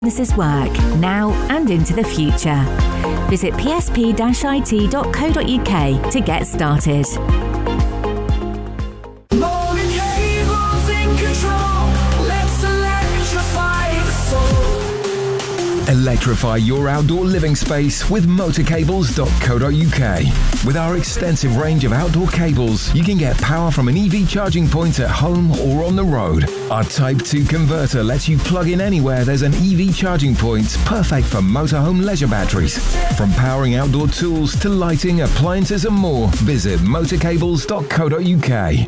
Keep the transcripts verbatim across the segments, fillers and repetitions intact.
Businesses work now and into the future. Visit p s p dash i t dot co dot u k to get started. Electrify your outdoor living space with motor cables dot co dot u k. With our extensive range of outdoor cables, you can get power from an E V charging point at home or on the road. Our Type two converter lets you plug in anywhere there's an E V charging point, perfect for motorhome leisure batteries. From powering outdoor tools to lighting, appliances and more, visit motor cables dot co dot u k.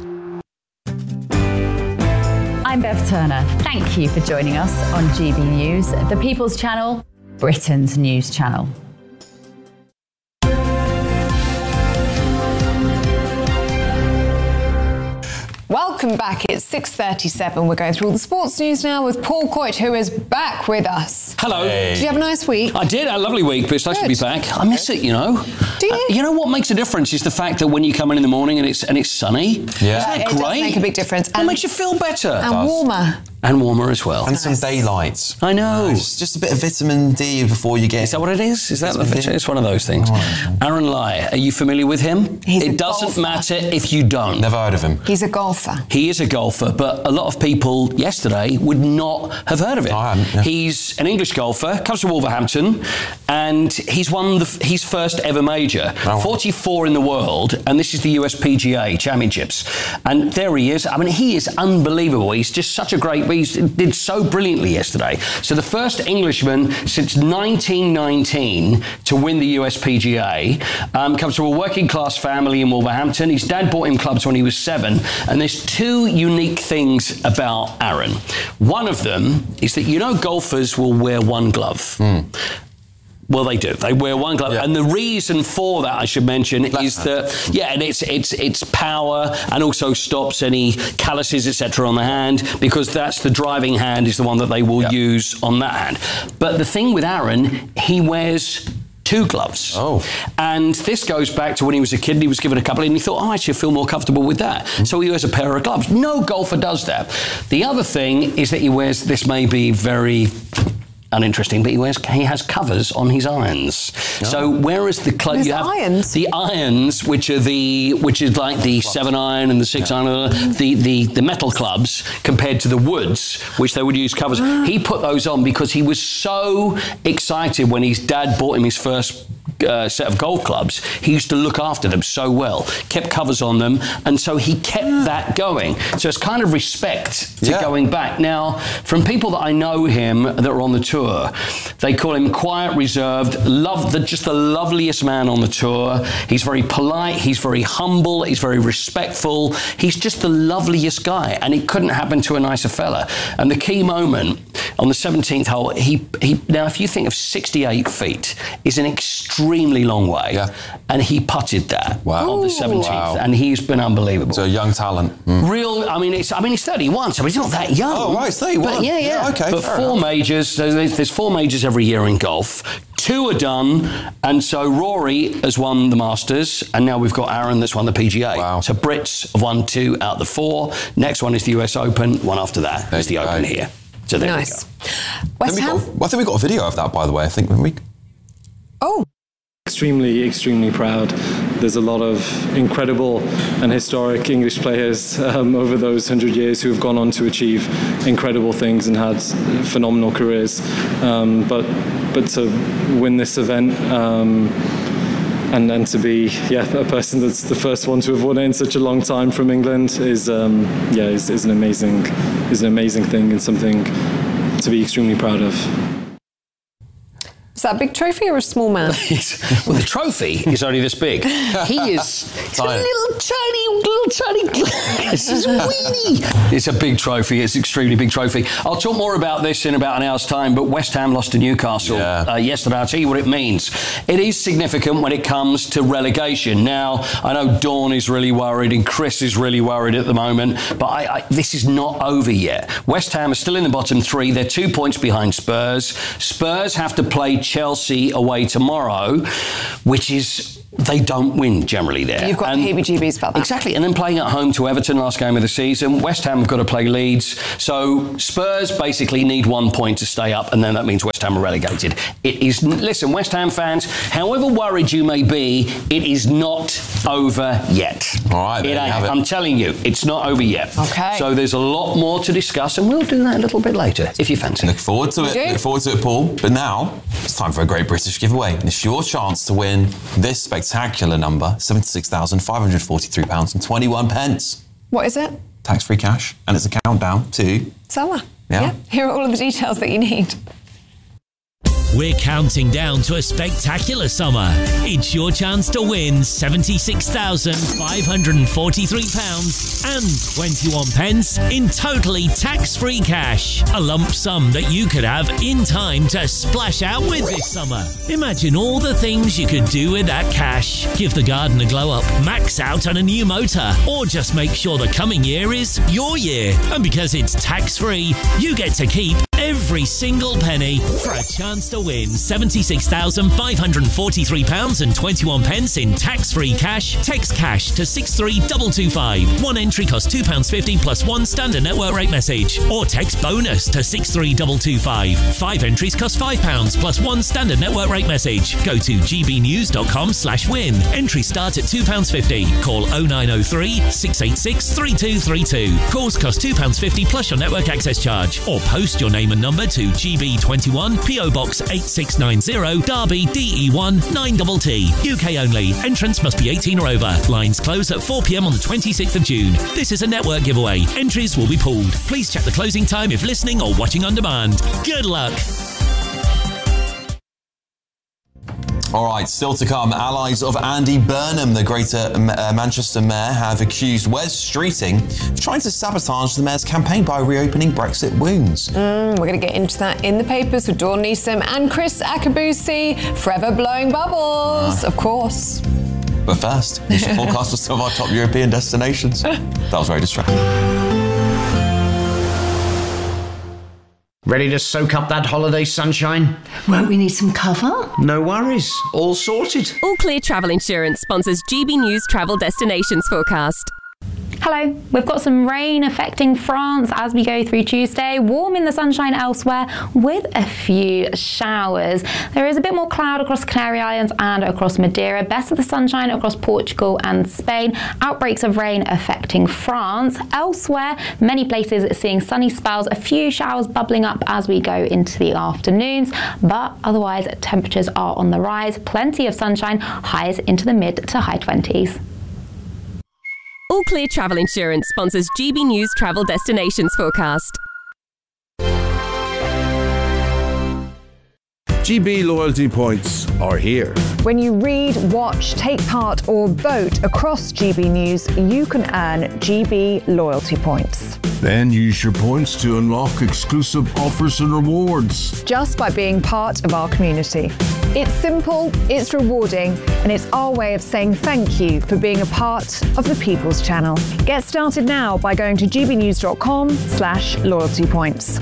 I'm Bev Turner. Thank you for joining us on G B News, the People's Channel, Britain's news channel. Welcome back. It's six thirty-seven. We're going through all the sports news now with Paul Coit, who is back with us. Hello. Hey. Did you have a nice week? I did. A lovely week, but it's nice Good. to be back. I miss it, you know. Do you? Uh, you know what makes a difference is the fact that when you come in in the morning and it's and it's sunny. Yeah. Isn't that It great? does make a big difference. It makes you feel better. And warmer. And warmer as well. And some daylight. I know. Nice. Just a bit of vitamin D before you get... Is that what it is? Is that Vitamin the, D? it's one of those things. Oh. Aaron Lai, are you familiar with him? He's a it doesn't golfer. matter if you don't. Never heard of him. He's a golfer. He is a golfer, but a lot of people yesterday would not have heard of him. I hadn't, yeah. He's an English golfer, comes from Wolverhampton, and he's won the, his first ever major. Oh, wow. forty-four in the world, and this is the U S P G A Championships. And there he is. I mean, he is unbelievable. He's just such a great... He did so brilliantly yesterday. So the first Englishman since nineteen nineteen to win the U S P G A, um, comes from a working class family in Wolverhampton. His dad bought him clubs when he was seven, and there's two unique things about Aaron. One of them is that, you know, golfers will wear one glove. Mm. Well, they do. They wear one glove, yeah. And the reason for that, I should mention, Left is hand. that yeah, and it's it's it's power, and also stops any calluses, et cetera, on the hand, because that's the driving hand is the one that they will yep. use on that hand. But the thing with Aaron, he wears two gloves. Oh. And this goes back to when he was a kid, and he was given a couple, and he thought, oh, I actually feel more comfortable with that. Mm-hmm. So he wears a pair of gloves. No golfer does that. The other thing is that he wears, this may be very uninteresting, but he wears he has covers on his irons. Oh. So whereas the club There's you have irons. the irons, which are the which is like the seven iron and the six yeah. iron, the, the the metal clubs compared to the woods, which they would use covers. He put those on because he was so excited when his dad bought him his first Uh, set of golf clubs. He used to look after them so well, kept covers on them, and so he kept yeah. that going. So it's kind of respect to yeah. going back. Now, from people that I know him that are on the tour, they call him quiet, reserved, love the, just the loveliest man on the tour. He's very polite, he's very humble, he's very respectful. He's just the loveliest guy, and it couldn't happen to a nicer fella. And the key moment on the seventeenth hole, he, he now if you think of sixty-eight feet, is an extreme extremely long way, yeah. and he putted that wow. on the seventeenth, wow. and he's been unbelievable. So a young talent. Mm. Real, I mean, it's I mean, he's thirty-one, so he's not that young. Oh, right, he's thirty-one. But yeah, yeah. yeah okay, but four enough. majors, so there's, there's four majors every year in golf. Two are done, and so Rory has won the Masters, and now we've got Aaron that's won the P G A. Wow. So Brits have won two out of the four. Next one is the U S Open. One after that there is the Open go. here. So there nice. we go. West Ham? Got, well, I think we got a video of that, by the way. I think when we... Oh. Extremely, extremely proud. There's a lot of incredible and historic English players um, over those hundred years who have gone on to achieve incredible things and had phenomenal careers. Um, but but to win this event um, and and to be yeah a person that's the first one to have won it in such a long time from England is um, yeah is, is an amazing is an amazing thing and something to be extremely proud of. Is that a big trophy or a small man? Well, the trophy is only this big. He is it's a little tiny, little tiny. This is weeny. It's a big trophy. It's an extremely big trophy. I'll talk more about this in about an hour's time. But West Ham lost to Newcastle yeah. uh, yesterday. I'll tell you what it means. It is significant when it comes to relegation. Now, I know Dawn is really worried and Chris is really worried at the moment. But I, I, this is not over yet. West Ham are still in the bottom three. They're two points behind Spurs. Spurs have to play Chelsea away tomorrow, which is they don't win generally there. You've got and the heebie-jeebies about that. Exactly, and then playing at home to Everton last game of the season. West Ham have got to play Leeds. So Spurs basically need one point to stay up, and then that means West Ham are relegated. It is, listen, West Ham fans, however worried you may be, it is not over yet. All right, there it you have it. I'm telling you, it's not over yet. Okay. So there's a lot more to discuss, and we'll do that a little bit later, if you fancy. Look forward to it. do. Look forward to it, Paul. But now, it's time for a Great British giveaway. And it's your chance to win this spectacular number, seventy-six thousand five hundred forty-three pounds and twenty-one pence. What is it? Tax-free cash. And it's a countdown to... Summer. Yeah. Here are all of the details that you need. We're counting down to a spectacular summer. It's your chance to win seventy-six thousand five hundred forty-three pounds and twenty-one pence in totally tax-free cash. A lump sum that you could have in time to splash out with this summer. Imagine all the things you could do with that cash. Give the garden a glow up, max out on a new motor, or just make sure the coming year is your year. And because it's tax-free, you get to keep every single penny for a chance to win seventy-six thousand five hundred forty-three pounds and twenty-one pence in tax-free cash. Text cash to six three two two five. One entry costs two pounds fifty plus one standard network rate message. Or text bonus to six three two two five. Five entries cost five pounds plus one standard network rate message. Go to gbnews.com slash win. Entries start at two pounds fifty. Call oh nine oh three, six eight six, three two three two. Calls cost two pounds fifty plus your network access charge. Or post your name and number to G B twenty-one, P O Box eight six nine zero, Derby, D E one nine T T. U K only. Entrance must be eighteen or over. Lines close at four p m on the twenty-sixth of June. This is a network giveaway. Entries will be pulled. Please check the closing time if listening or watching on demand. Good luck. All right, still to come, allies of Andy Burnham, the Greater uh, Manchester Mayor, have accused Wes Streeting of trying to sabotage the Mayor's campaign by reopening Brexit wounds. Mm, we're going to get into that in the papers with Dawn Neeson and Chris Akabusi, forever blowing bubbles, uh. of course. But first, here's your forecast for some of our top European destinations. That was very distracting. Ready to soak up that holiday sunshine? Won't we need some cover? No worries, all sorted. All Clear Travel Insurance sponsors G B News Travel Destinations Forecast. Hello. We've got some rain affecting France as we go through Tuesday, warm in the sunshine elsewhere with a few showers. There is a bit more cloud across Canary Islands and across Madeira, best of the sunshine across Portugal and Spain. Outbreaks of rain affecting France. Elsewhere, many places seeing sunny spells, a few showers bubbling up as we go into the afternoons, but otherwise temperatures are on the rise. Plenty of sunshine, highs into the mid to high twenties. All Clear Travel Insurance sponsors G B News Travel Destinations Forecast. G B loyalty points are here. When you read, watch, take part or vote across G B News, you can earn G B loyalty points. Then use your points to unlock exclusive offers and rewards. Just by being part of our community. It's simple, it's rewarding, and it's our way of saying thank you for being a part of the People's Channel. Get started now by going to gbnews.com slash loyalty points.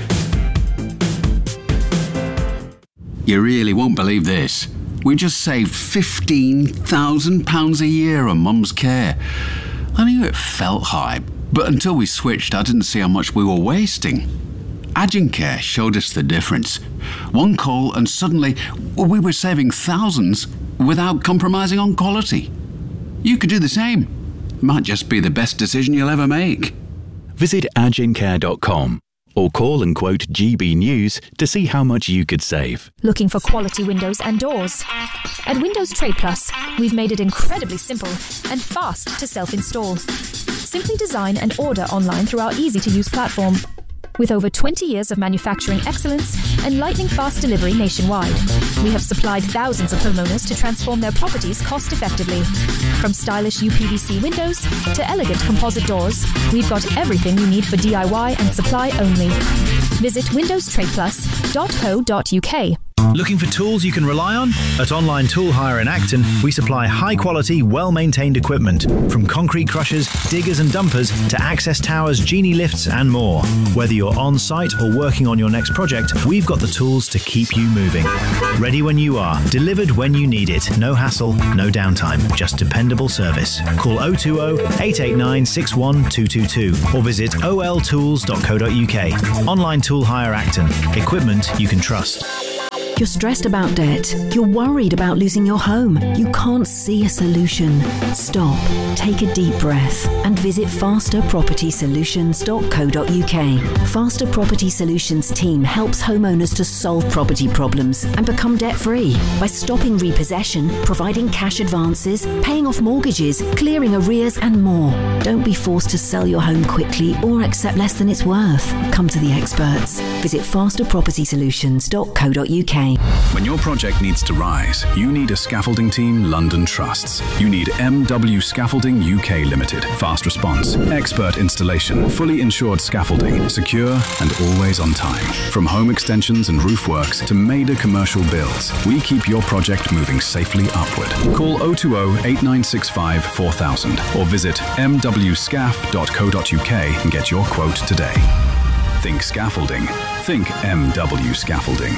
You really won't believe this. We just saved fifteen thousand pounds a year on Mum's care. I knew it felt high, but until we switched, I didn't see how much we were wasting. Agencare showed us the difference. One call and suddenly we were saving thousands without compromising on quality. You could do the same. Might just be the best decision you'll ever make. Visit agencare dot com or call and quote G B News to see how much you could save. Looking for quality windows and doors? At Windows Trade Plus, we've made it incredibly simple and fast to self-install. Simply design and order online through our easy-to-use platform. With over twenty years of manufacturing excellence and lightning-fast delivery nationwide, we have supplied thousands of homeowners to transform their properties cost-effectively. From stylish U P V C windows to elegant composite doors, we've got everything you need for D I Y and supply only. Visit windows trade plus dot co dot U K. Looking for tools you can rely on? At Online Tool Hire in Acton, we supply high-quality, well-maintained equipment, from concrete crushers, diggers and dumpers to access towers, genie lifts and more. Whether you're on-site or working on your next project, we've got the tools to keep you moving. Ready when you are, delivered when you need it. No hassle, no downtime, just dependable service. Call oh two oh, eight eight nine, six one two two two or visit o l tools dot co dot u k. Online Tool Hire Acton. Equipment you can trust. You're stressed about debt. You're worried about losing your home. You can't see a solution. Stop, take a deep breath and visit faster property solutions dot co dot u k. Faster Property Solutions team helps homeowners to solve property problems and become debt-free by stopping repossession, providing cash advances, paying off mortgages, clearing arrears and more. Don't be forced to sell your home quickly or accept less than it's worth. Come to the experts. Visit faster property solutions dot co dot u k. When your project needs to rise, you need a scaffolding team London trusts. You need M W Scaffolding U K Limited. Fast response, expert installation, fully insured scaffolding, secure and always on time. From home extensions and roof works to major commercial builds, we keep your project moving safely upward. Call oh two oh, eight nine six five, four thousand or visit m w scaf dot co dot u k and get your quote today. Think scaffolding. Think M W Scaffolding.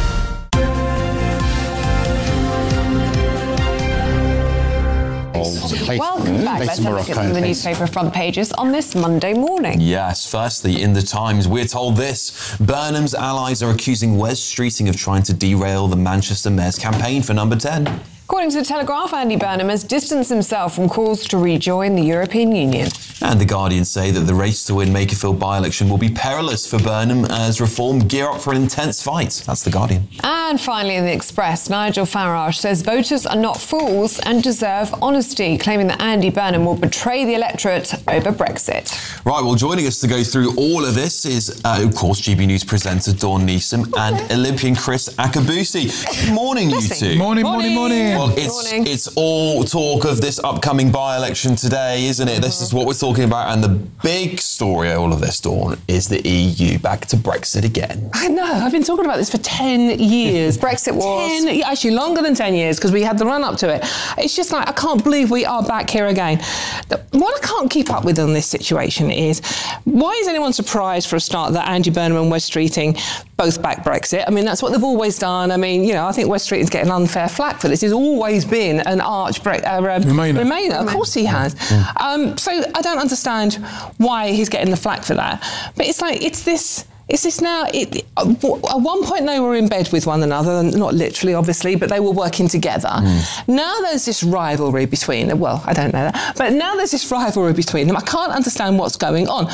Welcome back. Let's have a look at some of the newspaper front pages on this Monday morning. Yes, firstly, in the Times, we're told this. Burnham's allies are accusing Wes Streeting of trying to derail the Manchester Mayor's campaign for number ten. According to the Telegraph, Andy Burnham has distanced himself from calls to rejoin the European Union. And The Guardian say that the race to win Makerfield by-election will be perilous for Burnham as Reform gear up for an intense fight. That's The Guardian. And finally in The Express, Nigel Farage says voters are not fools and deserve honesty, claiming that Andy Burnham will betray the electorate over Brexit. Right, well, joining us to go through all of this is, uh, of course, G B News presenter Dawn Neeson okay. and Olympian Chris Akabusi. Good morning, Blessing. you two. Morning, morning, morning. Well, it's, it's all talk of this upcoming by-election today, isn't it? Mm-hmm. This is what we're talking about. And the big story of all of this, Dawn, is the E U back to Brexit again. I know. I've been talking about this for ten years. Brexit wars. ten, actually, longer than ten years, because we had the run-up to it. It's just like, I can't believe we are back here again. What I can't keep up with on this situation is, why is anyone surprised, for a start, that Andy Burnham and Wes Streeting both back Brexit? I mean, that's what they've always done. I mean, you know, I think Wes Streeting's getting unfair flack for this. He's always been an arch Bre- uh, uh, Remainer. Remainer. Of course he has. Yeah. Um, so I don't understand why he's getting the flack for that. But it's like, it's this... It's this now, it, at one point they were in bed with one another, not literally obviously, but they were working together. Mm. Now there's this rivalry between them. Well, I don't know that. But now there's this rivalry between them. I can't understand what's going on.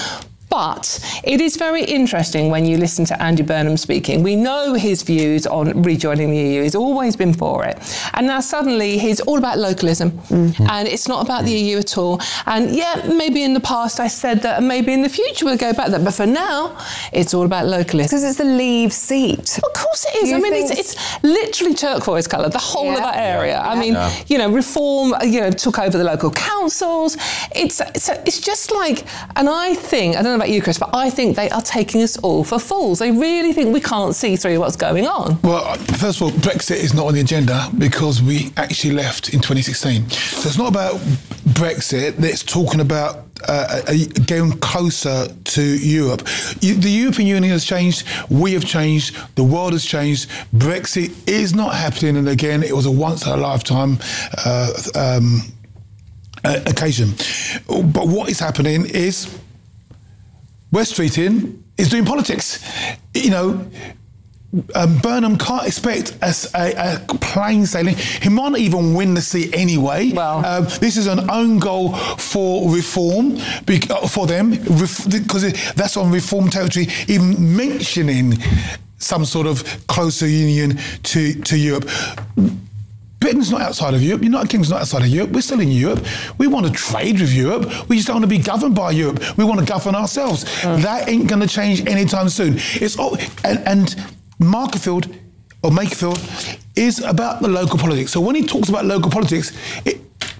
But it is very interesting when you listen to Andy Burnham speaking. We know his views on rejoining the E U. He's always been for it. And now suddenly he's all about localism. Mm-hmm. And it's not about the E U at all. And yeah, maybe in the past I said that, and maybe in the future we'll go back there. But for now, it's all about localism. Because it's a Leave seat. Of course it is. I mean, it's, it's literally turquoise colour, the whole yeah. of that area. Yeah. I mean, yeah. you know, Reform, you know, took over the local councils. It's, it's, it's just like, and I think, I don't know about you, Chris, but I think they are taking us all for fools. They really think we can't see through what's going on. Well, first of all, Brexit is not on the agenda because we actually left in twenty sixteen. So it's not about Brexit. It's talking about uh, going closer to Europe. You, the European Union has changed. We have changed. The world has changed. Brexit is not happening. And again, it was a once-in-a-lifetime uh, um, uh, occasion. But what is happening is Wes Streeting is doing politics. You know, um, Burnham can't expect a, a, a plain sailing. He might not even win the seat anyway. Well, um, this is an own goal for Reform, for them, because that's on Reform territory, even mentioning some sort of closer union to, to Europe. Britain's not outside of Europe. United Kingdom's not outside of Europe. We're still in Europe. We want to trade with Europe. We just don't want to be governed by Europe. We want to govern ourselves. Mm. That ain't going to change anytime soon. It's all, and, and Makerfield or Makerfield is about the local politics. So when he talks about local politics, it,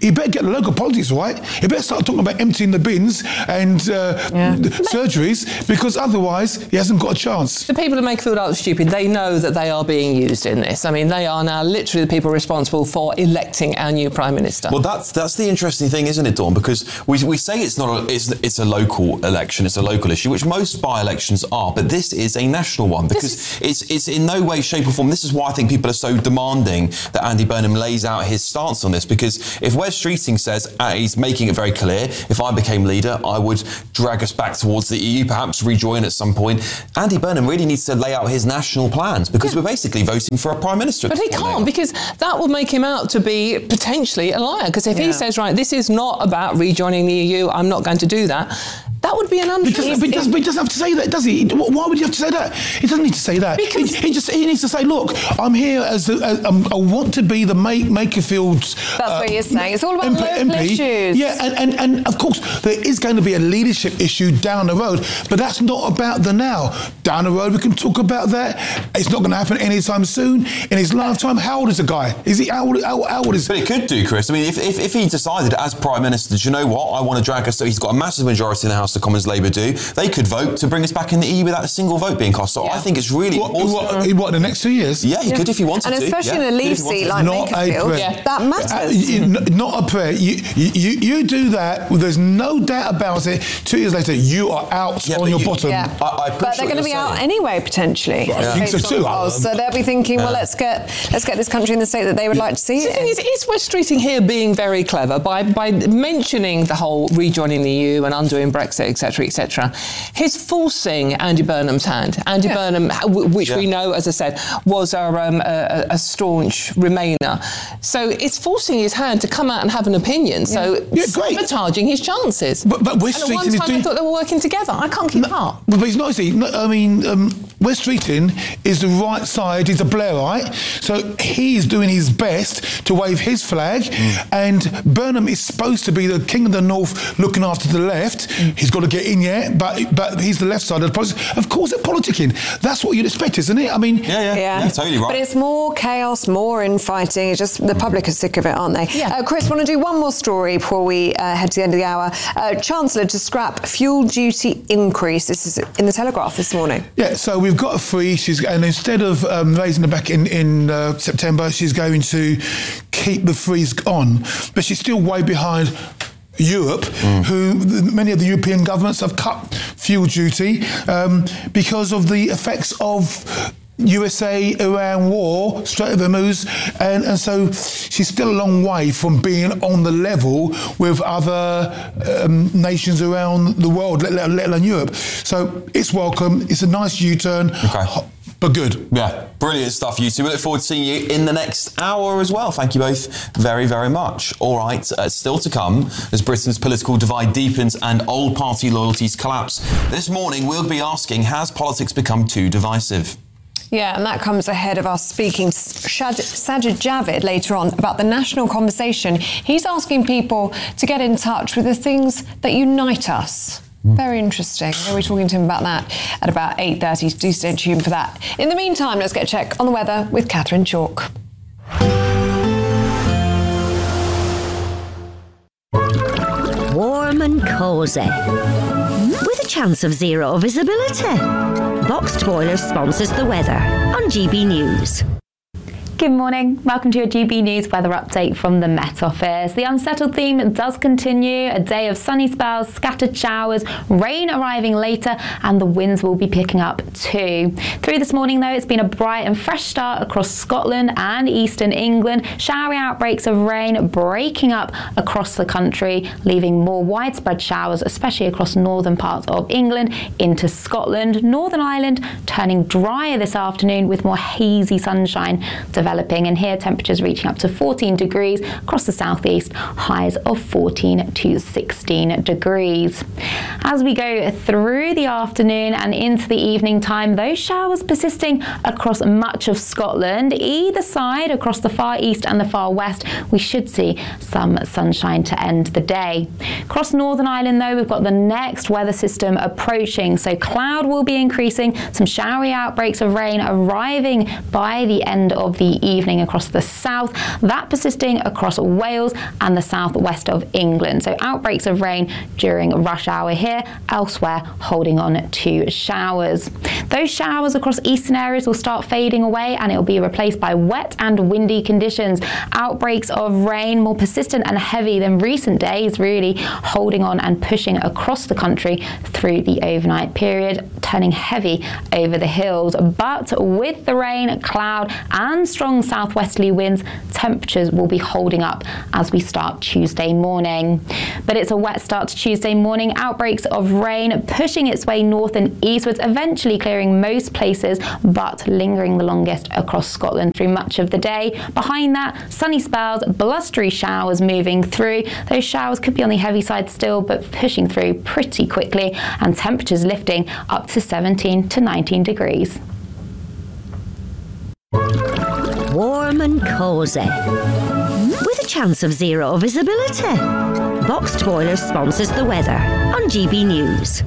he better get the local politics right. He better start talking about emptying the bins and uh, Yeah. surgeries, because otherwise he hasn't got a chance. The people who make food look stupid, they know that they are being used in this. I mean, they are now literally the people responsible for electing our new Prime Minister. Well, that's that's the interesting thing, isn't it, Dawn? Because we, we say it's not a, it's, it's a local election, it's a local issue, which most by-elections are, but this is a national one, because it's it's in no way, shape or form. This is why I think people are so demanding that Andy Burnham lays out his stance on this, because if Wes Streeting says, uh, he's making it very clear, if I became leader, I would drag us back towards the E U, perhaps rejoin at some point. Andy Burnham really needs to lay out his national plans, because yeah. we're basically voting for a Prime Minister. But he can't, because that would make him out to be potentially a liar, because if yeah. he says, right, this is not about rejoining the E U, I'm not going to do that, that would be an untrue. But, but, but he doesn't have to say that, does he? Why would he have to say that? He doesn't need to say that. He, he just he needs to say, look, I'm here as, a, as um, I want to be the Make, Makerfield's. That's uh, what you're saying. It's all about M P, local M P. Issues. Yeah, and, and, and of course there is going to be a leadership issue down the road, but that's not about the now. Down the road we can talk about that. It's not going to happen anytime soon. In his lifetime, how old is the guy? Is he how old? How, how old is? But it could do, Chris. I mean, if, if if he decided as Prime Minister, do you know what? I want to drag us. So he's got a massive majority in the House of Commons. Labour do. They could vote to bring us back in the E U without a single vote being cast. So yeah. I think it's really what, important. What, what, the next two years? Yeah, he yeah. could if he wanted and to. And especially yeah. in a Leave seat like not Makerfield, yeah. that matters. Uh, not a prayer. You, you you do that, there's no doubt about it. Two years later, you are out yeah, on your you, bottom. Yeah. I, I but they're going to be saying. out anyway, potentially. Well, I think so too. Um, so they'll be thinking, well, let's get let's get this country in the state that they would like to see so it the thing in. is, is Wes Streeting here being very clever by, by mentioning the whole rejoining the E U and undoing Brexit, et cetera, et cetera. He's forcing Andy Burnham's hand. Andy yeah. Burnham, which yeah. we know, as I said, was our, um, a, a staunch Remainer. So it's forcing his hand to come out and have an opinion. Yeah. So yeah, great. sabotaging his chances. But, but Wes and at one Streeting time doing... I thought they were working together. I can't keep no, up. But he's not, is he? No, I mean, um, Wes Streeting is the right side. He's a Blairite. So he's doing his best to wave his flag. Mm. And Burnham is supposed to be the king of the north looking after the left. Mm. He's got to get in yet, but but he's the left side of the politics. Of course, they're politicking. That's what you'd expect, isn't it? I mean, yeah, yeah, yeah, yeah totally right. But it's more chaos, more infighting. It's just the public are sick of it, aren't they? Yeah. Uh, Chris, want to do one more story before we uh, head to the end of the hour? Uh, Chancellor to scrap fuel duty increase. This is in the Telegraph this morning. Yeah. So we've got a freeze. She's and instead of um, raising it back in in uh, September, she's going to keep the freeze on, but she's still way behind Europe, mm. who many of the European governments have cut fuel duty um, because of the effects of U S A-Iran war, Strait of Hormuz, and, and so she's still a long way from being on the level with other um, nations around the world, let, let, let alone Europe. So it's welcome. It's a nice U-turn. Okay. But good. Yeah, brilliant stuff, you two. We look forward to seeing you in the next hour as well. Thank you both very, very much. All right, uh, still to come as Britain's political divide deepens and old party loyalties collapse. This morning, we'll be asking, has politics become too divisive? Yeah, and that comes ahead of us speaking to Sajid Javid later on about the national conversation. He's asking people to get in touch with the things that unite us. Very interesting. We'll be talking to him about that at about eight thirty. Do stay tuned for that. In the meantime, let's get a check on the weather with Catherine Chalk. Warm and cosy, with a chance of zero visibility. Boxed Boiler sponsors the weather on G B News. Good morning. Welcome to your G B News weather update from the Met Office. The unsettled theme does continue. A day of sunny spells, scattered showers, rain arriving later, and the winds will be picking up too. Through this morning, though, it's been a bright and fresh start across Scotland and eastern England. Showery outbreaks of rain breaking up across the country, leaving more widespread showers, especially across northern parts of England into Scotland. Northern Ireland turning drier this afternoon with more hazy sunshine developing, and here temperatures reaching up to fourteen degrees across the southeast, highs of fourteen to sixteen degrees. As we go through the afternoon and into the evening time, those showers persisting across much of Scotland. Either side, across the far east and the far west, we should see some sunshine to end the day. Across Northern Ireland, though, we've got the next weather system approaching, so cloud will be increasing, some showery outbreaks of rain arriving by the end of the the evening across the south, that persisting across Wales and the southwest of England. So outbreaks of rain during rush hour here, elsewhere holding on to showers. Those showers across eastern areas will start fading away and it will be replaced by wet and windy conditions. Outbreaks of rain more persistent and heavy than recent days, really holding on and pushing across the country through the overnight period, turning heavy over the hills. But with the rain, cloud and strong southwesterly winds, temperatures will be holding up as we start Tuesday morning. But it's a wet start to Tuesday morning. Outbreaks of rain pushing its way north and eastwards, eventually clearing most places, but lingering the longest across Scotland through much of the day. Behind that, sunny spells, blustery showers moving through. Those showers could be on the heavy side still, but pushing through pretty quickly, and temperatures lifting up to seventeen to nineteen degrees. Warm and cosy, with a chance of zero visibility. Boxed Boilers sponsors the weather on G B News.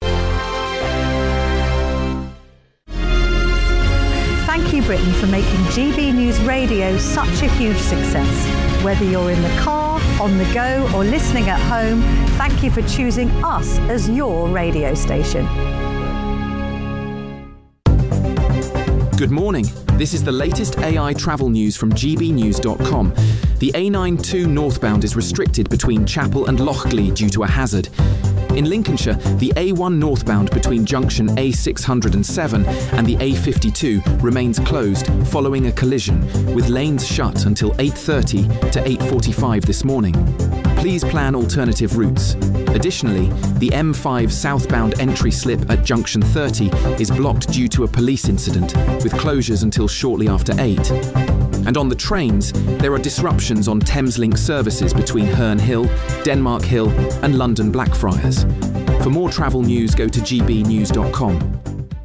Thank you, Britain, for making G B News Radio such a huge success. Whether you're in the car, on the go, or listening at home, thank you for choosing us as your radio station. Good morning. This is the latest A I travel news from G B news dot com. The A ninety-two northbound is restricted between Chapel and Lochglee due to a hazard. In Lincolnshire, the A one northbound between junction A six hundred seven and the A fifty-two remains closed following a collision, with lanes shut until eight thirty to eight forty-five this morning. Please plan alternative routes. Additionally, the M five southbound entry slip at junction thirty is blocked due to a police incident, with closures until shortly after eight. And on the trains, there are disruptions on Thameslink services between Herne Hill, Denmark Hill and London Blackfriars. For more travel news, go to G B news dot com.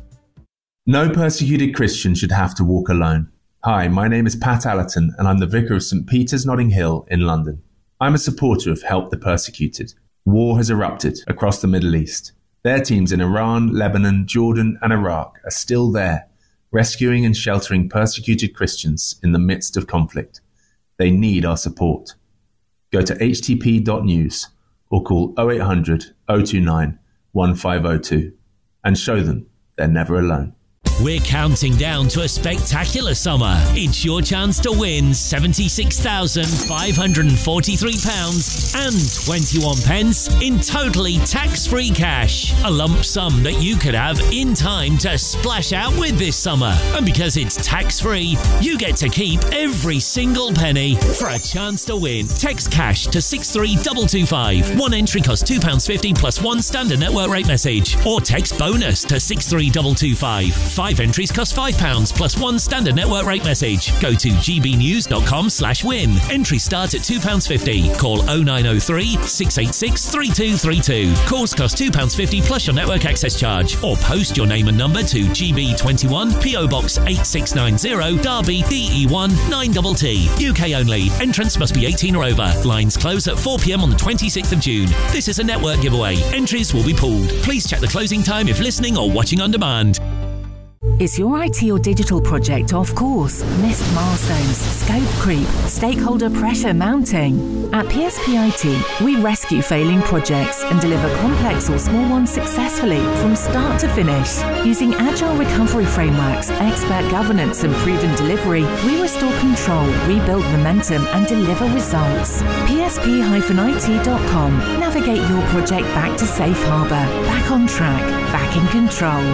No persecuted Christian should have to walk alone. Hi, my name is Pat Allerton and I'm the Vicar of St Peter's Notting Hill in London. I'm a supporter of Help the Persecuted. War has erupted across the Middle East. Their teams in Iran, Lebanon, Jordan and Iraq are still there, rescuing and sheltering persecuted Christians in the midst of conflict. They need our support. Go to h t p dot news or call oh eight hundred, oh two nine, one five oh two and show them they're never alone. We're counting down to a spectacular summer. It's your chance to win seventy-six thousand five hundred forty-three pounds and twenty-one pence in totally tax-free cash. A lump sum that you could have in time to splash out with this summer. And because it's tax-free, you get to keep every single penny. For a chance to win, text cash to six three two two five. One entry costs two pounds fifty plus one standard network rate message. Or text bonus to six three two two five. Five entries cost five pounds plus one standard network rate message. Go to g b news dot com slash win. Entries start at two pounds fifty. Call oh nine oh three, six eight six, three two three two. Calls cost two pounds fifty plus your network access charge. Or post your name and number to G B twenty-one, P O Box eight six nine zero, Derby, D E one nine T T. U K only. Entrance must be eighteen or over. Lines close at four p m on the twenty-sixth of June. This is a network giveaway. Entries will be pooled. Please check the closing time if listening or watching on demand. Is your I T or digital project off course? Missed milestones, scope creep, stakeholder pressure mounting? At P S P I T, we rescue failing projects and deliver complex or small ones successfully from start to finish. Using agile recovery frameworks, expert governance and proven delivery, we restore control, rebuild momentum and deliver results. P S P I T dot com. Navigate your project back to safe harbour, back on track, back in control.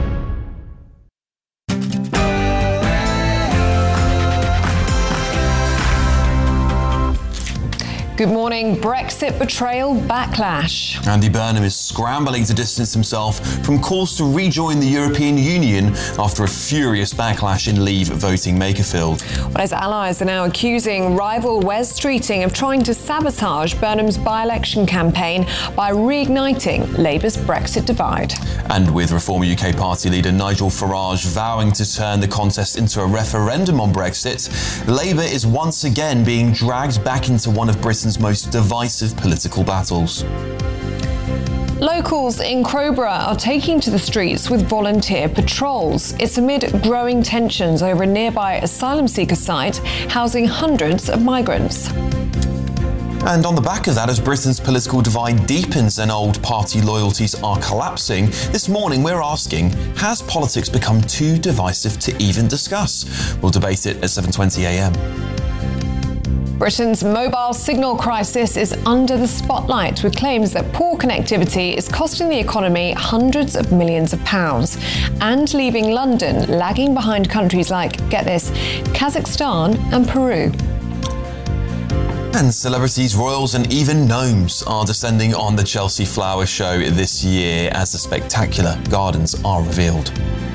Good morning. Brexit betrayal backlash. Andy Burnham is scrambling to distance himself from calls to rejoin the European Union after a furious backlash in Leave voting Makerfield. Well, his allies are now accusing rival Wes Streeting of trying to sabotage Burnham's by-election campaign by reigniting Labour's Brexit divide. And with Reform U K party leader Nigel Farage vowing to turn the contest into a referendum on Brexit, Labour is once again being dragged back into one of Britain's most divisive political battles. Locals in Crowborough are taking to the streets with volunteer patrols. It's amid growing tensions over a nearby asylum seeker site housing hundreds of migrants. And on the back of that, as Britain's political divide deepens and old party loyalties are collapsing, this morning we're asking, has politics become too divisive to even discuss? We'll debate it at seven twenty a m. Britain's mobile signal crisis is under the spotlight, with claims that poor connectivity is costing the economy hundreds of millions of pounds and leaving London lagging behind countries like, get this, Kazakhstan and Peru. And celebrities, royals and even gnomes are descending on the Chelsea Flower Show this year as the spectacular gardens are revealed.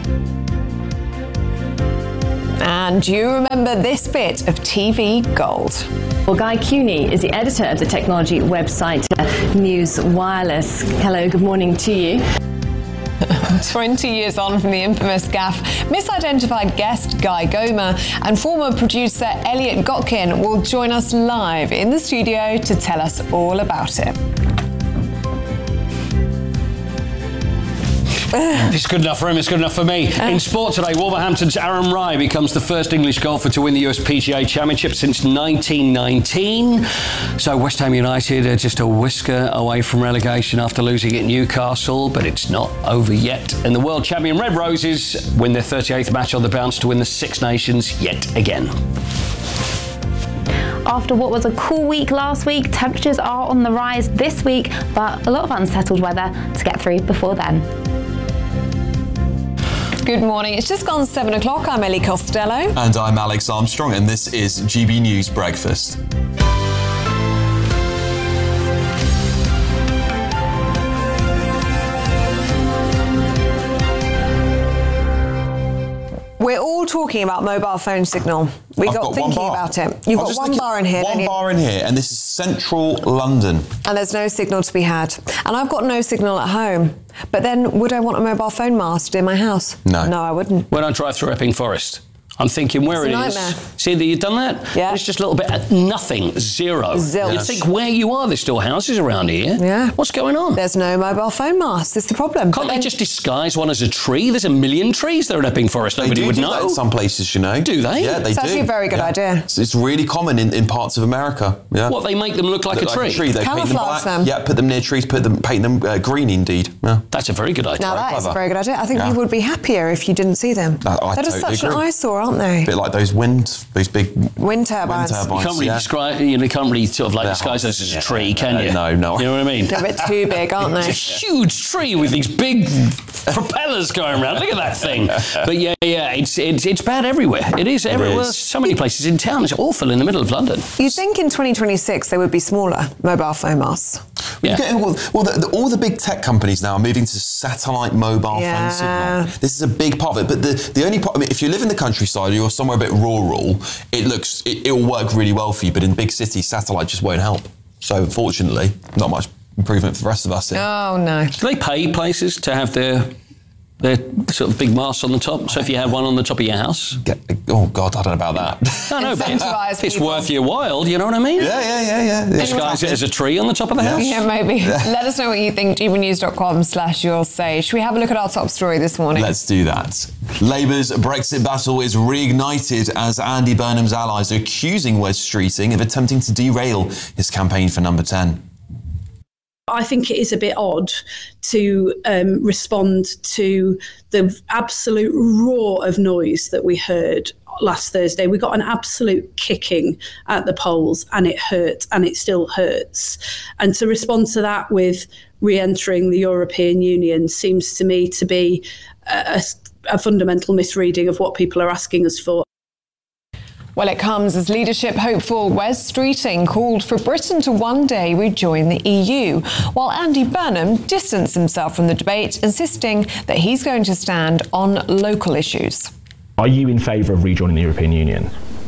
And do you remember this bit of T V gold? Well, Guy Cuny is the editor of the technology website uh, News Wireless. Hello, good morning to you. twenty years on from the infamous gaffe, misidentified guest Guy Gomer and former producer Elliot Gotkin will join us live in the studio to tell us all about it. It's good enough for him, it's good enough for me. In sport today, Wolverhampton's Aaron Rai becomes the first English golfer to win the U S P G A Championship since nineteen nineteen. So West Ham United are just a whisker away from relegation after losing at Newcastle, but it's not over yet. And the world champion Red Roses win their thirty-eighth match on the bounce to win the Six Nations yet again. After what was a cool week last week, temperatures are on the rise this week, but a lot of unsettled weather to get through before then. Good morning. It's just gone seven o'clock. I'm Ellie Costello. And I'm Alex Armstrong, and this is G B News Breakfast. We're all talking about mobile phone signal. We I've got, got thinking about it. You've I got was just one thinking- bar in here, One don't you? bar in here, and this is central London. And there's no signal to be had. And I've got no signal at home. But then would I want a mobile phone mast in my house? No. No, I wouldn't. When I drive through Epping Forest, I'm thinking where It's it a is. nightmare. See that you've done that? Yeah. It's just a little bit of nothing, zero. Zilch. You think where you are, there's still houses around here. Yeah. What's going on? There's no mobile phone mast. It's the problem. Can't they just disguise one as a tree? There's a million trees there at Epping Forest. They Nobody do would do know. that in some places, you know. Do they? Yeah, they It's do. actually a very good Yeah. idea. It's, it's really common in, in parts of America. Yeah. What, they make them look like Look a tree? They paint them Camouflage black. them. Yeah, put them near trees. Put them, paint them uh, green. Indeed. Yeah. That's a very good idea. Now that is a very good idea. I think Yeah. you would be happier if you didn't see them. I- I They're totally such an agree. eyesore, aren't they? A bit like those wind, those big Wind turbines. Wind turbines. You can't really yeah. describe, you know, you can't really sort of like They're disguise hot. those as a Yeah. tree, can you? No, no. You know what I mean? They're a bit too big, aren't It's they? a huge tree with these big propellers going around. Look at that thing. But yeah, yeah, it's it's, it's bad everywhere. It is everywhere. is. So many places in town. It's awful in the middle of London. You'd think in twenty twenty-six they would be smaller mobile phone masts. Yeah. Okay, well, well the, the, all the big tech companies now are moving to satellite mobile Yeah. phone signal. This is a big part of it. But the, the only part, I mean, if you live in the countryside or you're somewhere a bit rural, it looks, it, it will work really well for you. But in big cities, satellite just won't help. So unfortunately, not much improvement for the rest of us here. Oh, no. Do they pay places to have their their sort of big masts on the top? So if you had one on the top of your house? Get, oh, God, I don't know about that. I know, but Incentivise if it's people. worth your while, you know what I mean? Yeah, yeah, yeah, yeah. Disguise it as a tree on the top of the house? Yeah, maybe. Let us know what you think. gbnews.com slash your say. Should we have a look at our top story this morning? Let's do that. Labour's Brexit battle is reignited as Andy Burnham's allies are accusing Wes Streeting of attempting to derail his campaign for number ten. I think it is a bit odd to um, respond to the absolute roar of noise that we heard last Thursday. We got an absolute kicking at the polls, and it hurt, and it still hurts. And to respond to that with re-entering the European Union seems to me to be a, a fundamental misreading of what people are asking us for. Well, it comes as leadership hopeful Wes Streeting called for Britain to one day rejoin the E U, while Andy Burnham distanced himself from the debate, insisting that he's going to stand on local issues. Are you in favour of rejoining the European Union?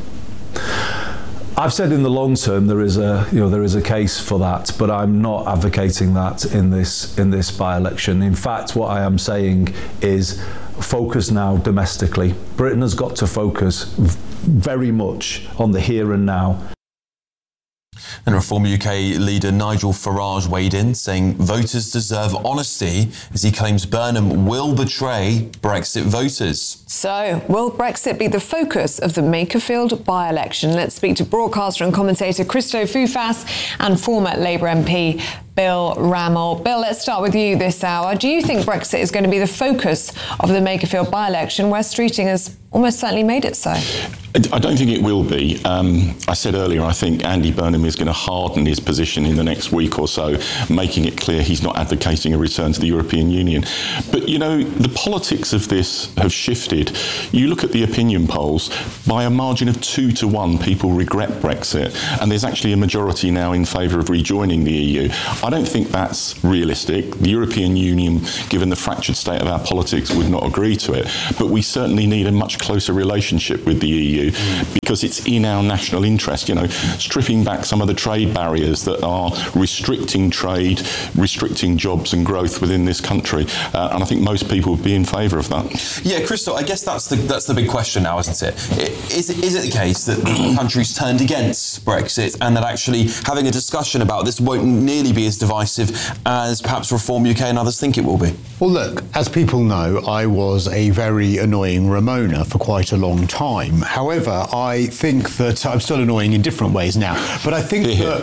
I've said in the long term there is a you know there is a case for that, but I'm not advocating that in this in this by-election. In fact, what I am saying is focus now domestically. Britain has got to focus very much on the here and now. And Reform U K leader Nigel Farage weighed in, saying voters deserve honesty as he claims Burnham will betray Brexit voters. So, will Brexit be the focus of the Makerfield by-election? Let's speak to broadcaster and commentator Christo Foufas and former Labour M P Bill Rammell. Bill, let's start with you this hour. Do you think Brexit is going to be the focus of the Makerfield by-election, where Streeting has almost certainly made it so? I don't think it will be. Um, I said earlier, I think Andy Burnham is going to harden his position in the next week or so, making it clear he's not advocating a return to the European Union. But, you know, the politics of this have shifted. You look at the opinion polls, by a margin of two to one, people regret Brexit, and there's actually a majority now in favour of rejoining the E U. I don't think that's realistic. The European Union, given the fractured state of our politics, would not agree to it. But we certainly need a much closer relationship with the E U because it's in our national interest, you know, stripping back some of the trade barriers that are restricting trade, restricting jobs and growth within this country. Uh, and I think most people would be in favour of that. Yeah, Crystal, I guess that's the that's the big question now, isn't it? Is, is it the case that the country's turned against Brexit and that actually having a discussion about this won't nearly be as divisive as perhaps Reform U K and others think it will be? Well, look, as people know, I was a very annoying Ramona for quite a long time. However, I think that I'm still annoying in different ways now. But I think that,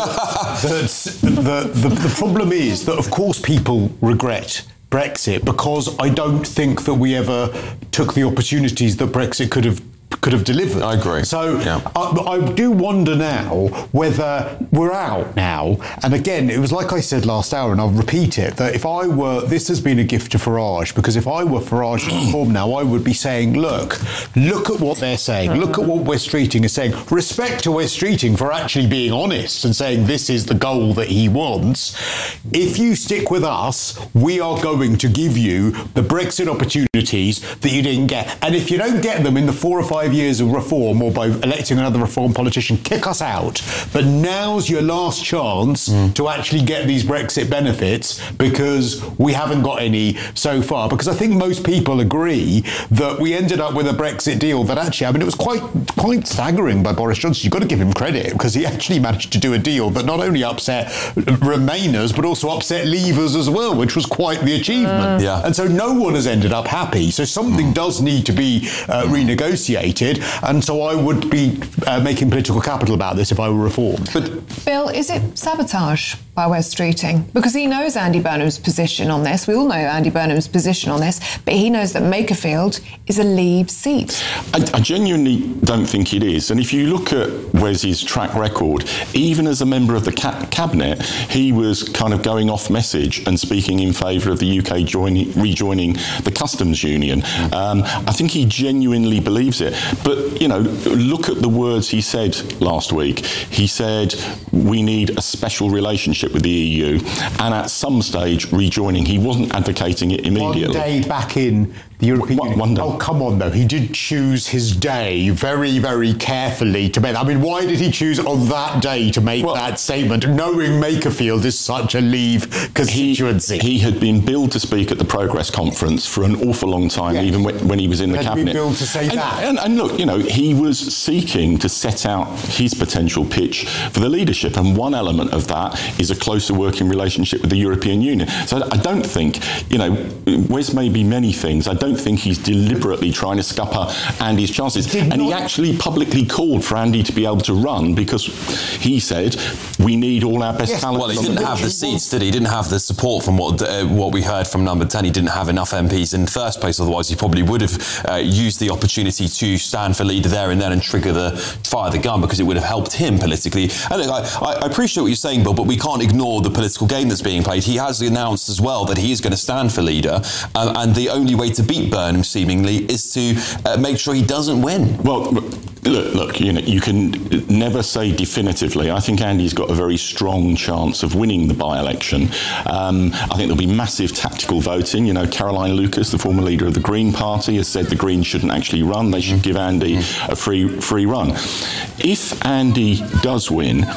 that the, the, the problem is that, of course, people regret Brexit because I don't think that we ever took the opportunities that Brexit could have could have delivered. I agree. So yeah. I, I do wonder now whether we're out now. And again, it was like I said last hour, and I'll repeat it, that if I were, this has been a gift to Farage, because if I were Farage and Reform now, I would be saying, look, look at what they're saying. Look at what Wes Streeting is saying. Respect to Wes Streeting for actually being honest and saying this is the goal that he wants. If you stick with us, we are going to give you the Brexit opportunities that you didn't get. And if you don't get them in the four or five years of Reform or by electing another Reform politician, kick us out. But now's your last chance mm. to actually get these Brexit benefits, because we haven't got any so far. Because I think most people agree that we ended up with a Brexit deal that actually, I mean, it was quite quite staggering by Boris Johnson. You've got to give him credit, because he actually managed to do a deal that not only upset Remainers, but also upset Leavers as well, which was quite the achievement. Uh. Yeah. And so no one has ended up happy. So something mm. does need to be uh, renegotiated. And so I would be uh, making political capital about this if I were reformed. But Bill, is it sabotage by Wes Streeting? Because he knows Andy Burnham's position on this. We all know Andy Burnham's position on this, but he knows that Makerfield is a Leave seat. I, I genuinely don't think it is. And if you look at Wes's track record, even as a member of the ca- cabinet, he was kind of going off message and speaking in favour of the U K joining, rejoining the customs union. Um, I think he genuinely believes it. But, you know, look at the words he said last week. He said, we need a special relationship with the E U, and at some stage rejoining. He wasn't advocating it immediately. One day back in the European Union. One day. Oh, come on, though. He did choose his day very, very carefully to make. I mean, why did he choose on that day to make well, that statement, knowing Makerfield is such a Leave constituency? He, he had been billed to speak at the Progress Conference for an awful long time, yeah. even when, when he was in the had cabinet. Been billed to say and, that. And, and look, you know, he was seeking to set out his potential pitch for the leadership, and one element of that is a closer working relationship with the European Union. So I don't think, you know, Wes may be many things. I don't think he's deliberately trying to scupper Andy's chances. Did and not... he actually publicly called for Andy to be able to run, because he said, we need all our best yes, talent. Well, he didn't have the seats, did he? He didn't have the support from what uh, what we heard from Number ten. He didn't have enough M Ps in the first place, otherwise he probably would have uh, used the opportunity to stand for leader there and then and trigger the fire the gun, because it would have helped him politically. And look, I, I appreciate what you're saying, Bill, but we can't ignore the political game that's being played. He has announced as well that he is going to stand for leader, um, and the only way to beat Burnham, seemingly, is to uh, make sure he doesn't win. Well, look, look, you know, you can never say definitively. I think Andy's got a very strong chance of winning the by-election. Um, I think there'll be massive tactical voting. You know, Caroline Lucas, the former leader of the Green Party, has said the Greens shouldn't actually run. They should give Andy a free free run. If Andy does win, the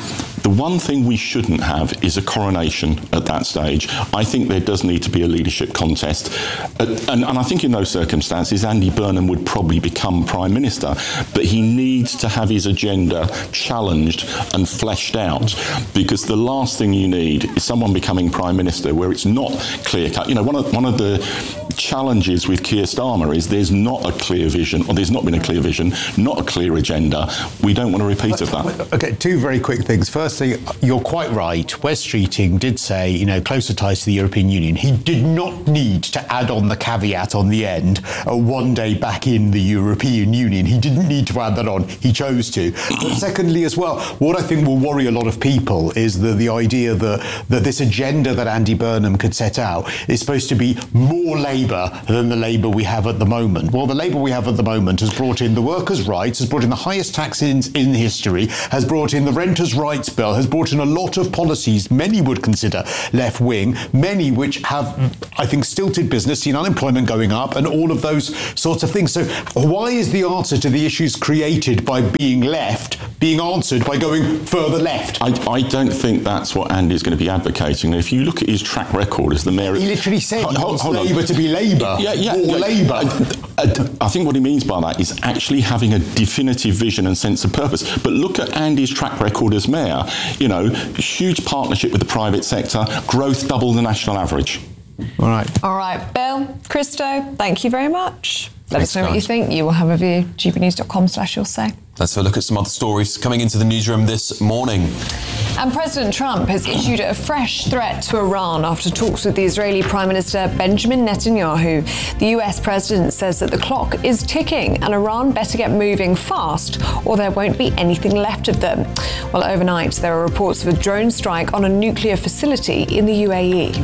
one thing we shouldn't have is a coronation at that stage. I think there does need to be a leadership contest. Uh, and, and I think in those circumstances, Andy Burnham would probably become Prime Minister, but he needs to have his agenda challenged and fleshed out, because the last thing you need is someone becoming Prime Minister where it's not clear-cut. You know, one of, one of the challenges with Keir Starmer is there's not a clear vision, or there's not been a clear vision, not a clear agenda. We don't want a repeat of that. Okay, two very quick things. Firstly, you're quite right. Wes Streeting did say, you know, closer ties to the European Union. He did not need to add on the caveat on the end, uh, one day back in the European Union. He didn't need to add that on. He chose to. But secondly, as well, what I think will worry a lot of people is the, the idea that, that this agenda that Andy Burnham could set out is supposed to be more Labour than the Labour we have at the moment. Well, the Labour we have at the moment has brought in the workers' rights, has brought in the highest tax in, in history, has brought in the renters' rights bill, has brought in a lot of policies many would consider left-wing, many which have, I think, stilted business, seen unemployment going up, and all of those sorts of things. So why is the answer to the issues created by being left being answered by going further left? I, I don't think that's what Andy's going to be advocating. If you look at his track record as the mayor... He literally said he wants Labour to be Labour, yeah, yeah, or yeah, Labour. I, I, I think what he means by that is actually having a definitive vision and sense of purpose. But look at Andy's track record as mayor. You know, huge partnership with the private sector, growth double the national average. All right. All right, Bill, Christo, thank you very much. Let Thanks, us know what you guys. think. You will have a view. g b news dot com slash you'll say. Let's have a look at some other stories coming into the newsroom this morning. And President Trump has issued a fresh threat to Iran after talks with the Israeli Prime Minister Benjamin Netanyahu. The U S president says that the clock is ticking and Iran better get moving fast or there won't be anything left of them. Well, overnight there are reports of a drone strike on a nuclear facility in the U A E.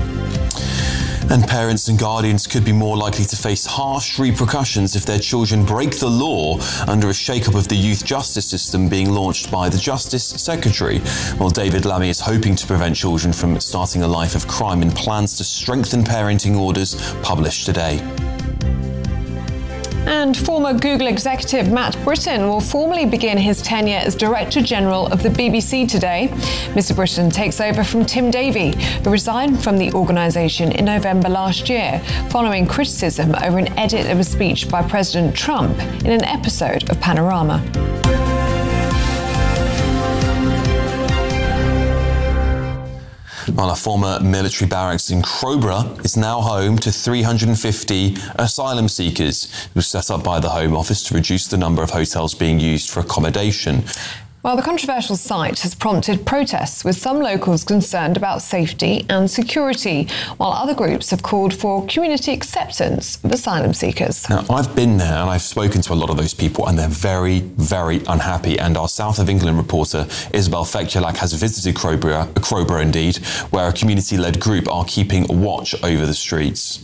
And parents and guardians could be more likely to face harsh repercussions if their children break the law under a shake-up of the youth justice system being launched by the Justice Secretary. Well, David Lammy is hoping to prevent children from starting a life of crime and plans to strengthen parenting orders published today. And former Google executive Matt Britton will formally begin his tenure as Director General of the B B C today. Mister Britton takes over from Tim Davie, who resigned from the organisation in November last year, following criticism over an edit of a speech by President Trump in an episode of Panorama. Well, a former military barracks in Crowborough is now home to three hundred fifty asylum seekers. It was set up by the Home Office to reduce the number of hotels being used for accommodation. Well, the controversial site has prompted protests, with some locals concerned about safety and security, while other groups have called for community acceptance of asylum seekers. Now, I've been there and I've spoken to a lot of those people and they're very, very unhappy. And our South of England reporter, Isabel Fekjalak, has visited Crowborough, Crowborough indeed, where a community-led group are keeping watch over the streets.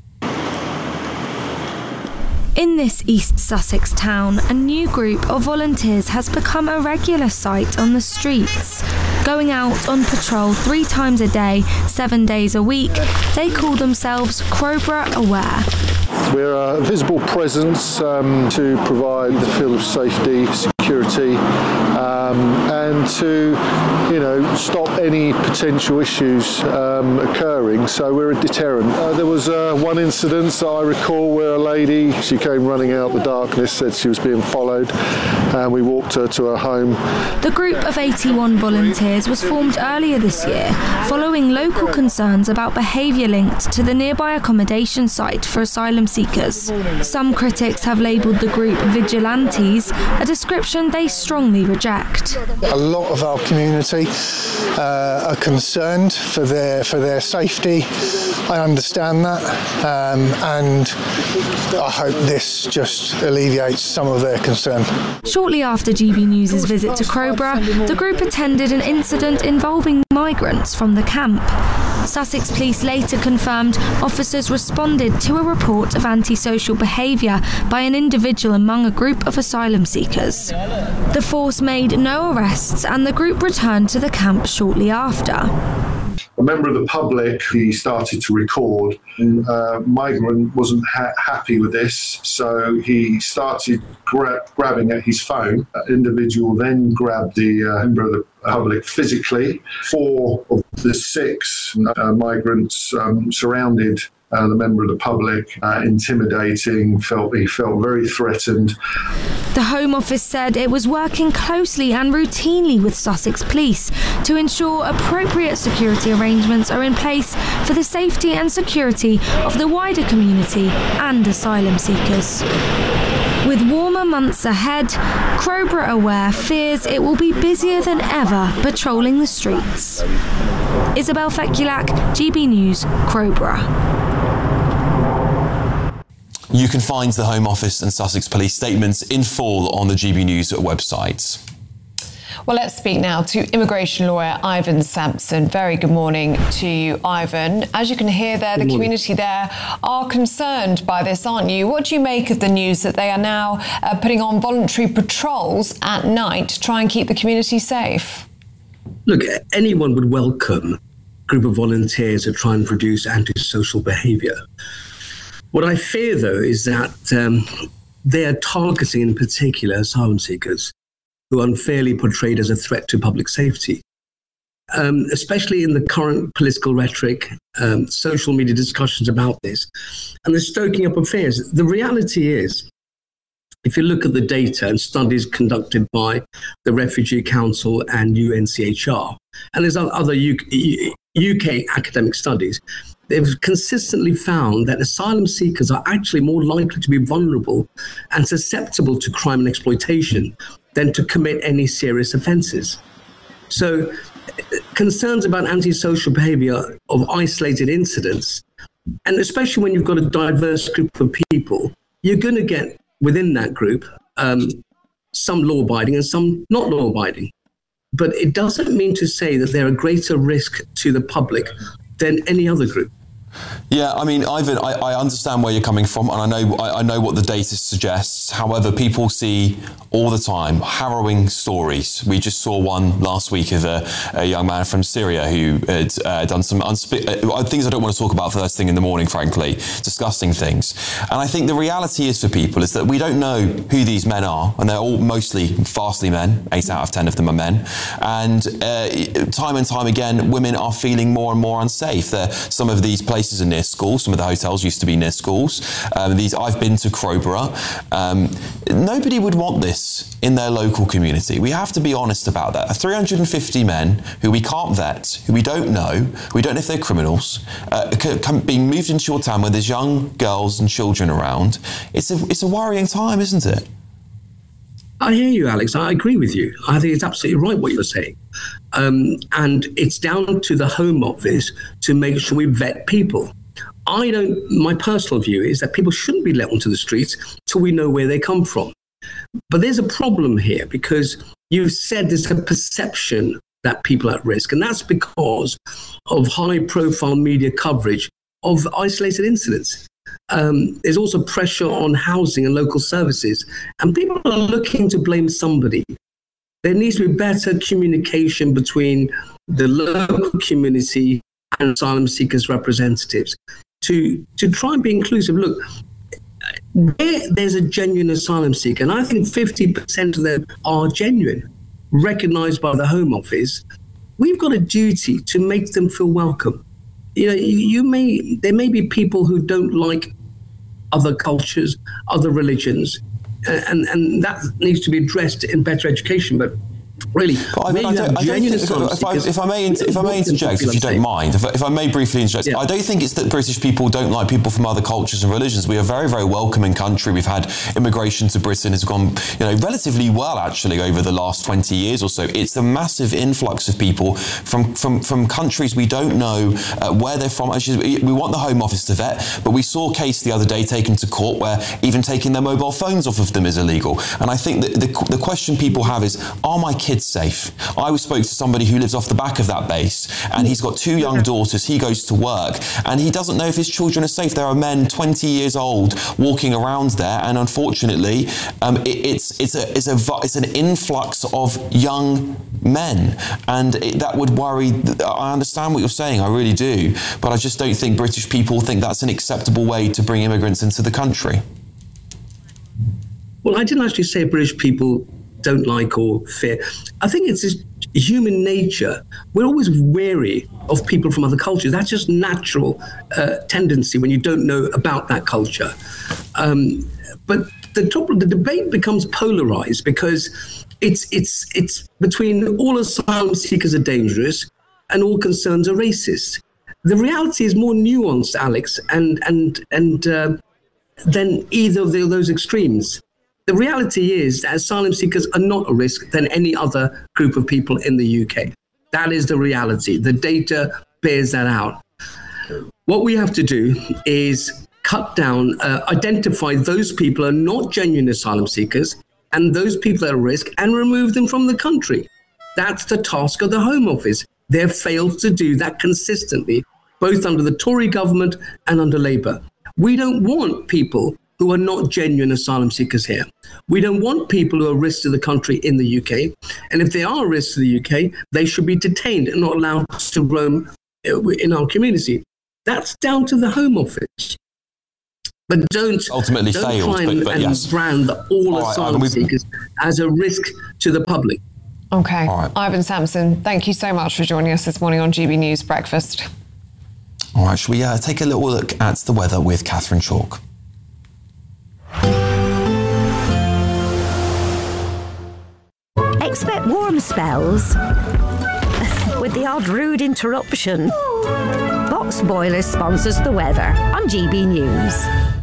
In this East Sussex town, a new group of volunteers has become a regular sight on the streets. Going out on patrol three times a day, seven days a week, they call themselves Crowborough Aware. We're a visible presence um, to provide the feel of safety, security, um, and to, you know, stop any potential issues um, occurring. So we're a deterrent. Uh, there was uh, one incident that I recall where a lady, she came running out the darkness, said she was being followed, and we walked her to her home. The group of eighty-one volunteers was formed earlier this year, following local concerns about behaviour linked to the nearby accommodation site for asylum seekers. Some critics have labelled the group vigilantes, a description they strongly reject. A lot of our community uh, are concerned for their for their safety. I understand that, um, and I hope this just alleviates some of their concern. Shortly after G B News' visit to Crowborough, the group attended an incident involving migrants from the camp. Sussex Police later confirmed officers responded to a report of antisocial behaviour by an individual among a group of asylum seekers. The force made no arrests and the group returned to the camp shortly after. a member of the public, he started to record. Uh, migrant wasn't ha- happy with this, so he started gra- grabbing at his phone. That individual then grabbed the uh, member of the public physically. Four of the six uh, migrants um, surrounded Uh, the member of the public, uh, intimidating, felt he felt very threatened. The Home Office said it was working closely and routinely with Sussex Police to ensure appropriate security arrangements are in place for the safety and security of the wider community and asylum seekers. With warmer months ahead, Crowborough Aware fears it will be busier than ever patrolling the streets. Isabel Fekulak, G B News, Crowborough. You can find the Home Office and Sussex Police statements in full on the G B News website. Well, let's speak now to immigration lawyer Ivan Sampson. Very good morning to you, Ivan. As you can hear there, the community there are concerned by this, aren't you? What do you make of the news that they are now uh, putting on voluntary patrols at night to try and keep the community safe? Look, anyone would welcome a group of volunteers to try and produce antisocial behaviour. What I fear, though, is that um, they are targeting in particular asylum seekers who are unfairly portrayed as a threat to public safety, um, especially in the current political rhetoric, um, social media discussions about this, and the stoking up of fears. The reality is, if you look at the data and studies conducted by the Refugee Council and U N C H R, and there's other U K, U K academic studies, they've consistently found that asylum seekers are actually more likely to be vulnerable and susceptible to crime and exploitation than to commit any serious offences. So concerns about antisocial behaviour of isolated incidents, and especially when you've got a diverse group of people, you're going to get within that group um, some law-abiding and some not law-abiding. But it doesn't mean to say that they're a greater risk to the public than any other group. Yeah, I mean, Ivan, I, I understand where you're coming from, and I know I, I know what the data suggests. However, people see all the time harrowing stories. We just saw one last week of a, a young man from Syria who had uh, done some unspe- uh, things I don't want to talk about first thing in the morning, frankly, disgusting things. And I think the reality is for people is that we don't know who these men are, and they're all mostly fastly men. Eight out of ten of them are men. And uh, time and time again, women are feeling more and more unsafe. They're, some of these places are near schools. Some of the hotels used to be near schools. Um, these I've been to Crowborough. Um, nobody would want this in their local community. We have to be honest about that. three hundred fifty men who we can't vet, who we don't know, we don't know if they're criminals, uh, being moved into your town where there's young girls and children around. It's a it's a worrying time, isn't it? I hear you, Alex. I agree with you. I think it's absolutely right what you're saying. Um, and it's down to the Home Office to make sure we vet people. I don't, my personal view is that people shouldn't be let onto the streets till we know where they come from. But there's a problem here because you've said there's a perception that people are at risk, and that's because of high-profile media coverage of isolated incidents. Um, there's also pressure on housing and local services, and people are looking to blame somebody. There needs to be better communication between the local community and asylum seekers' representatives to, to try and be inclusive. Look, where there's a genuine asylum seeker, and I think fifty percent of them are genuine, recognised by the Home Office, we've got a duty to make them feel welcome. You know, you, you may there may be people who don't like other cultures, other religions, and and that needs to be addressed in better education. But really, but I mean, I don't, I don't think, if, if, I, if I may, if I may interject, if you don't mind, if, if I may briefly interject, yeah. I don't think it's that British people don't like people from other cultures and religions. We are a very, very welcoming country. We've had immigration to Britain has gone, you know, relatively well actually over the last twenty years or so. It's a massive influx of people from from from countries we don't know uh, where they're from. Actually, we want the Home Office to vet, but we saw a case the other day taken to court where even taking their mobile phones off of them is illegal. And I think that the the question people have is, are my kids safe? I spoke to somebody who lives off the back of that base, and he's got two young daughters. He goes to work, and he doesn't know if his children are safe. There are men twenty years old walking around there, and unfortunately, um, it, it's it's a it's a it's an influx of young men. And it, that would worry, I understand what you're saying, I really do, but I just don't think British people think that's an acceptable way to bring immigrants into the country. Well, I didn't actually say British people don't like or fear. I think it's just human nature. We're always wary of people from other cultures. That's just natural uh, tendency when you don't know about that culture. Um, but the, top, the debate becomes polarized because it's it's it's between all asylum seekers are dangerous and all concerns are racist. The reality is more nuanced, Alex, and and and uh, than either of the, those extremes. The reality is that asylum seekers are not a risk than any other group of people in the U K. That is the reality. The data bears that out. What we have to do is cut down, uh, identify those people who are not genuine asylum seekers and those people at risk and remove them from the country. That's the task of the Home Office. They've failed to do that consistently, both under the Tory government and under Labour. We don't want people who are not genuine asylum seekers here. We don't want people who are risks to the country in the U K. And if they are a risk to the U K, they should be detained and not allowed to roam in our community. That's down to the Home Office. But don't, ultimately don't failed, try and, but, but and yes. brand all, all asylum right, seekers as a risk to the public. Okay. Right. Ivan Sampson, thank you so much for joining us this morning on G B News Breakfast. All right, shall we uh, take a little look at the weather with Catherine Chalk? Expect warm spells with the odd rude interruption. Box Boilers sponsors the weather on G B News.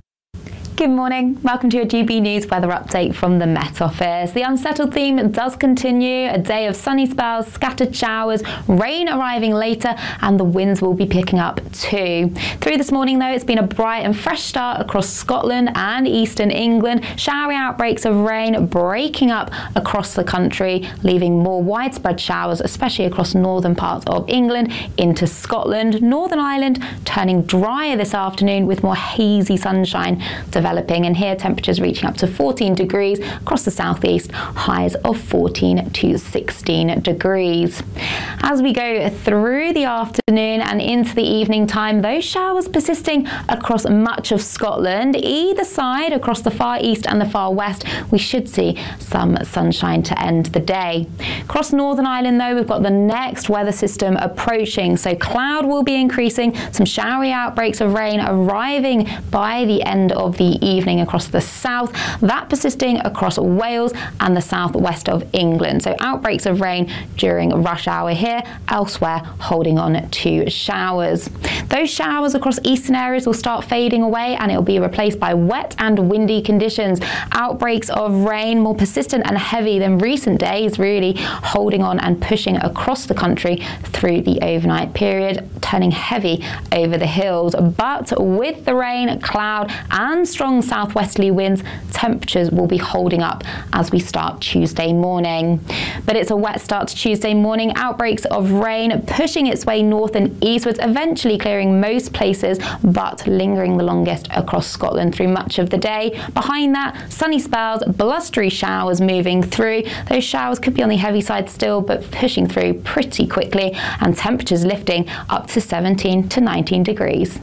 Good morning. Welcome to your G B News weather update from the Met Office. The unsettled theme does continue. A day of sunny spells, scattered showers, rain arriving later, and the winds will be picking up too. Through this morning, though, it's been a bright and fresh start across Scotland and eastern England. Showery outbreaks of rain breaking up across the country, leaving more widespread showers, especially across northern parts of England into Scotland. Northern Ireland turning drier this afternoon with more hazy sunshine developing, and here temperatures reaching up to fourteen degrees across the southeast, highs of fourteen to sixteen degrees. As we go through the afternoon and into the evening time, those showers persisting across much of Scotland. Either side, across the far east and the far west, we should see some sunshine to end the day. Across Northern Ireland, though, we've got the next weather system approaching, so cloud will be increasing, some showery outbreaks of rain arriving by the end of the evening across the south, that persisting across Wales and the southwest of England. So outbreaks of rain during rush hour here, elsewhere holding on to showers. Those showers across eastern areas will start fading away and it will be replaced by wet and windy conditions. Outbreaks of rain more persistent and heavy than recent days, really holding on and pushing across the country through the overnight period, turning heavy over the hills. But with the rain, cloud and strong southwesterly winds, temperatures will be holding up as we start Tuesday morning. But it's a wet start to Tuesday morning. Outbreaks of rain pushing its way north and eastwards, eventually clearing most places, but lingering the longest across Scotland through much of the day. Behind that, sunny spells, blustery showers moving through. Those showers could be on the heavy side still, but pushing through pretty quickly, and temperatures lifting up to seventeen to nineteen degrees.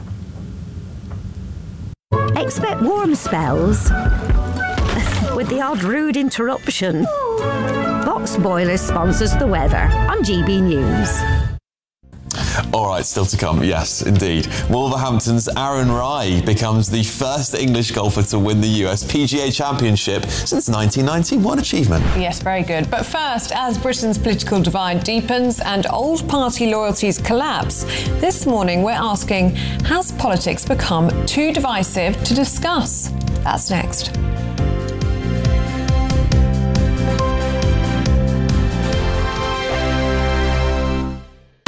Expect warm spells with the odd rude interruption. Box Boilers sponsors the weather on G B News. All right, still to come. Yes, indeed. Wolverhampton's Aaron Rai becomes the first English golfer to win the U S P G A Championship since nineteen ninety. What an achievement. Yes, very good. But first, as Britain's political divide deepens and old party loyalties collapse, this morning we're asking, has politics become too divisive to discuss? That's next.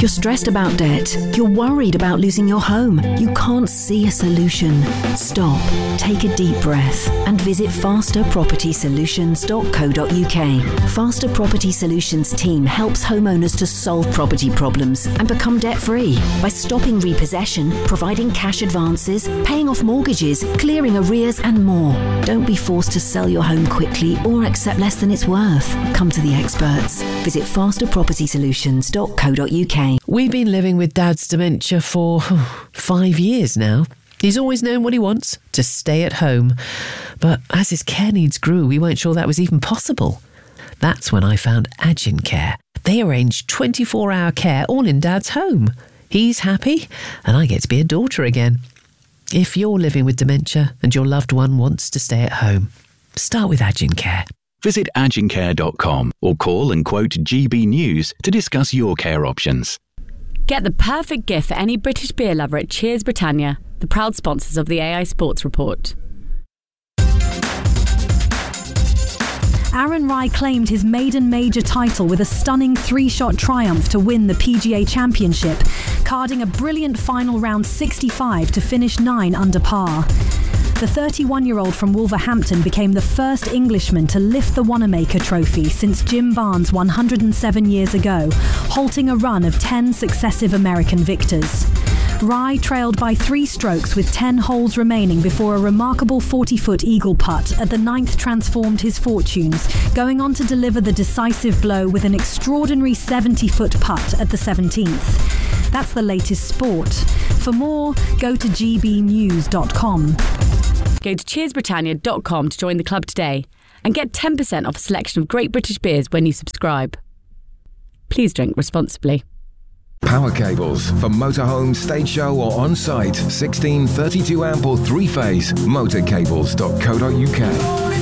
You're stressed about debt. You're worried about losing your home. You can't see a solution. Stop, take a deep breath and visit faster property solutions dot co dot uk. Faster Property Solutions team helps homeowners to solve property problems and become debt-free by stopping repossession, providing cash advances, paying off mortgages, clearing arrears and more. Don't be forced to sell your home quickly or accept less than it's worth. Come to the experts. Visit faster property solutions dot co dot uk. We've been living with Dad's dementia for five years now. He's always known what he wants, to stay at home. But as his care needs grew, we weren't sure that was even possible. That's when I found Agin Care. They arrange twenty-four hour care all in Dad's home. He's happy, and I get to be a daughter again. If you're living with dementia and your loved one wants to stay at home, start with Agin Care. Visit agin care dot com or call and quote G B News to discuss your care options. Get the perfect gift for any British beer lover at Cheers Britannia, the proud sponsors of the A I Sports Report. Aaron Rai claimed his maiden major title with a stunning three-shot triumph to win the P G A Championship, carding a brilliant final round sixty-five to finish nine under par. The thirty-one-year-old from Wolverhampton became the first Englishman to lift the Wanamaker Trophy since Jim Barnes one hundred seven years ago, halting a run of ten successive American victors. Rai trailed by three strokes with ten holes remaining before a remarkable forty-foot eagle putt at the ninth transformed his fortunes, going on to deliver the decisive blow with an extraordinary seventy-foot putt at the seventeenth. That's the latest sport. For more, go to g b news dot com. Go to cheers britannia dot com to join the club today and get ten percent off a selection of great British beers when you subscribe. Please drink responsibly. Power cables for motorhome, stage show or on-site. sixteen, thirty-two amp or three-phase. motor cables dot co dot uk.